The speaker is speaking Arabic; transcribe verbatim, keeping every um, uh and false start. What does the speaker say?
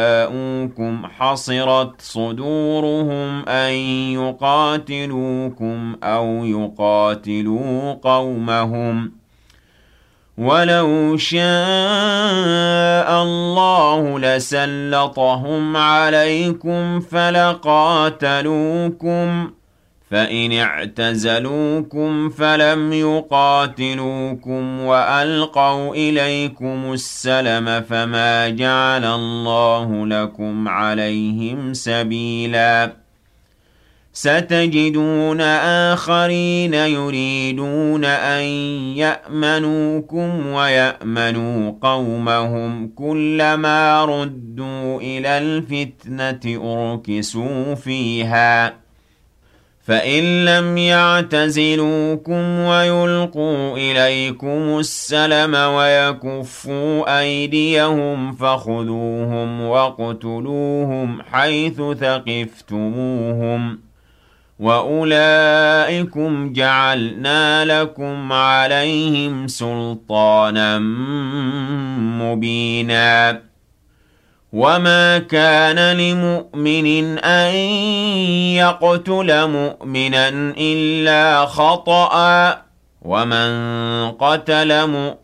جاءوكم حصرت صدورهم أن يقاتلوكم أو يقاتلوا قومهم ولو شاء الله لسلطهم عليكم فلقاتلوكم فإن اعتزلوكم فلم يقاتلوكم وألقوا إليكم السلم فما جعل الله لكم عليهم سبيلا ستجدون آخرين يريدون أن يأمنوكم ويأمنوا قومهم كلما ردوا إلى الفتنة أركسوا فيها فإن لم يعتزلوكم ويلقوا إليكم السلم ويكفوا أيديهم فخذوهم واقتلوهم حيث ثقفتموهم وأولئكم جعلنا لكم عليهم سلطانا مبينا وما كان لمؤمن أن يقتل مؤمنا إلا خطأ ومن قتل مؤمنا